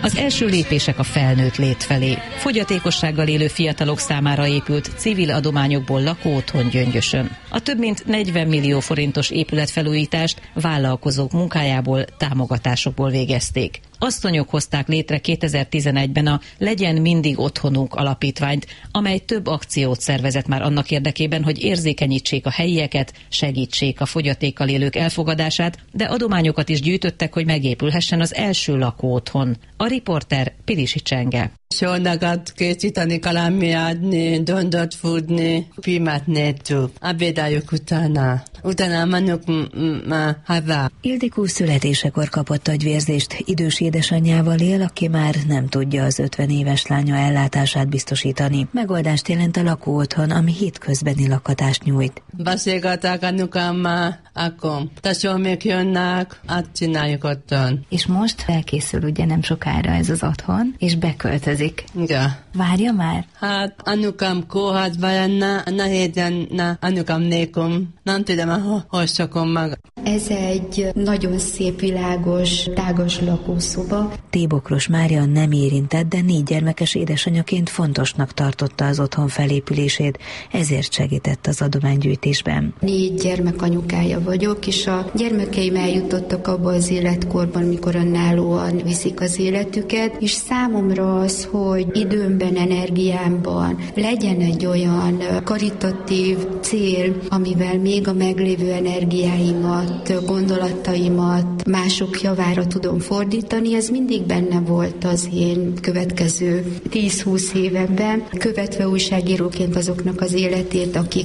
Az első lépések a felnőtt lét felé. Fogyatékossággal élő fiatalok számára épült civil adományokból lakóotthon Gyöngyösön. A több mint 40 millió forintos épületfelújítást vállalkozók munkájából, támogatásokból végezték. Asszonyok hozták létre 2011-ben a Legyen mindig otthonunk alapítványt, amely több akciót szervezett már annak érdekében, hogy érzékenyítsék a helyieket, segítsék a fogyatékkal élők elfogadását, de adományokat is gyűjtöttek, hogy megépülhessen az első lakóotthon. A riporter Pilisi Csenge. Sónakat készíteni, kalámi adni, dondot fúrni, pimat nézzük, abédáljuk utána menjünk haza. Ildikó születésekor kapott agyvérzést, idős édesanyjával él, aki már nem tudja az 50 éves lánya ellátását biztosítani. Megoldást jelent a lakóotthon, ami hétközbeni lakhatást nyújt. Beszélgetek anyukámmal, akkor tesómék jönnek, csináljuk otthon. És most elkészül ugye nem sokára ez az otthon, és beköltözik. Ja. Várja már? Hát anyukám kórházban lenne, nehéz lenne anyukám nélkül. Nem tudom, hogy szokom meg. Ez egy nagyon szép, világos, tágas lakószoba. Tébokros Mária nem érintett, de 4 gyermekes édesanyaként fontosnak tartotta az otthon felépülését, ezért segített az adománygyűjtésben. 4 gyermekanyukája vagyok, és a gyermekeim eljutottak abba az életkorban, amikor önállóan viszik az életüket, és számomra az, hogy időmben, energiámban legyen egy olyan karitatív cél, amivel még a meglévő energiáimat, gondolataimat mások javára tudom fordítani, ez mindig benne volt az én következő 10-20 évemben, követve újságíróként azoknak az életét, akik